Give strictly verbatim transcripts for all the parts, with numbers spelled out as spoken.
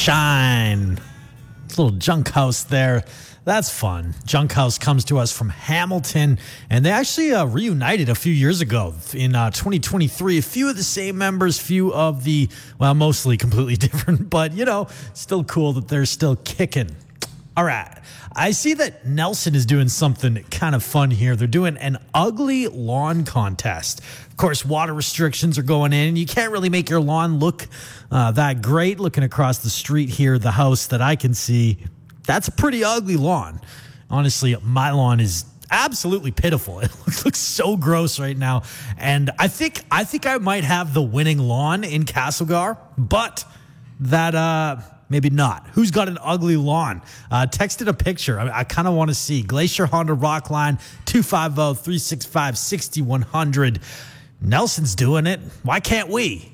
Shine. Little Junk House there. That's fun. Junk House comes to us from Hamilton, and they actually uh, reunited a few years ago in uh, twenty twenty-three. A few of the same members, few of the, well, mostly completely different, but, you know, still cool that they're still kicking. All right. I see that Nelson is doing something kind of fun here. They're doing an ugly lawn contest. Of course, water restrictions are going in, and you can't really make your lawn look uh, that great. Looking across the street here, the house that I can see, that's a pretty ugly lawn. Honestly, my lawn is absolutely pitiful. It looks so gross right now. And I think I think I might have the winning lawn in Castlegar, but that uh, maybe not. Who's got an ugly lawn? Uh, texted a picture. I, I kind of want to see. Glacier Honda Rockline, two five zero, three six five, six one zero zero. Nelson's doing it. Why can't we?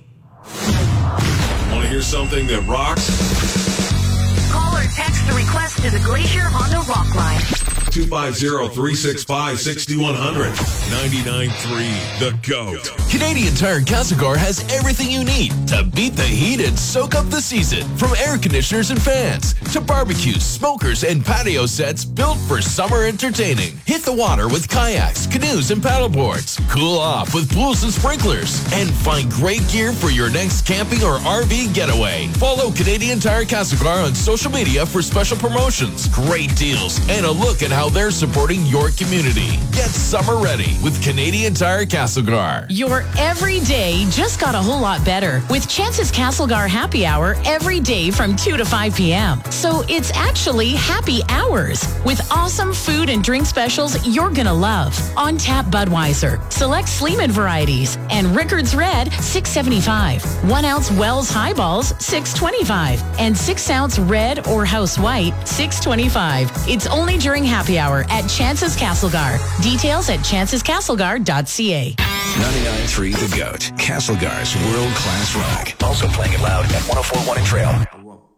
Want to hear something that rocks? Call or text the request to the Glacier Honda Rock Line. two five zero, three six five, six one zero zero. ninety-nine point three The GOAT. Canadian Tire Castlegar has everything you need to beat the heat and soak up the season. From air conditioners and fans to barbecues, smokers, and patio sets built for summer entertaining. Hit the water with kayaks, canoes, and paddleboards. Cool off with pools and sprinklers. And find great gear for your next camping or R V getaway. Follow Canadian Tire Castlegar on social media for special promotions, great deals, and a look at how they're supporting your community. Get summer ready with Canadian Tire Castlegar. Your every day just got a whole lot better with Chance's Castlegar Happy Hour every day from two to five p.m. So it's actually happy hours with awesome food and drink specials you're going to love. On tap Budweiser, select Sleeman varieties, and Rickards Red, six seventy-five. One ounce Wells Highballs, six twenty-five. And six ounce Red or House White, six twenty-five. It's only during happy hour at Chance's Castlegar. Details at chances castlegar dot c a. ninety-nine point three The GOAT. Castlegar's world-class rock. Also playing it loud at one oh four point one in Trail.